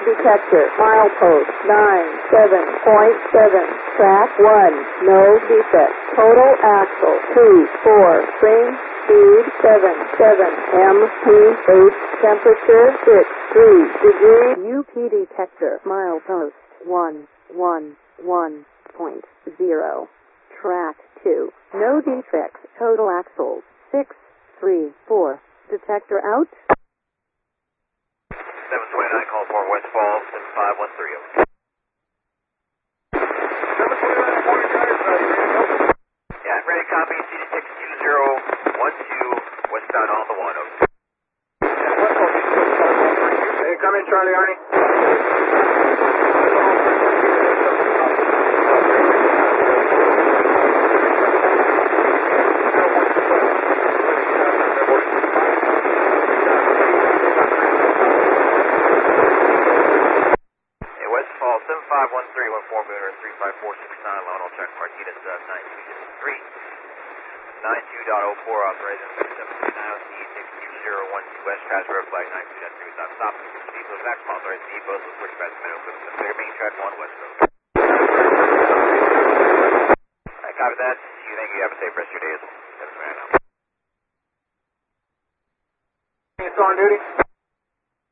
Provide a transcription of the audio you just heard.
detector, milepost 97.7, track 1, no defect, total axle 2-4, spring speed 77, MPH, temperature 63 degrees, UP detector, milepost 111.0, track 2, no defects, total axle 634, detector out. 729, call for West Falls, 7513. Yeah, I'm ready, copy, CD62012, westbound on the 1. Hey, come in, Charlie, Arnie. Hey, West Falls, 7513, 14 Mooner, 35469, Lone Old Check, Martinez, 9253. 92.04, authorized inspection 739, West, transfer flight 92.3, stop, depot, maximum authorized depot, with push past minimum, clear main track 1, West Coast. I copy that, you think you have a safe rest of your day, 729 now. It's on duty.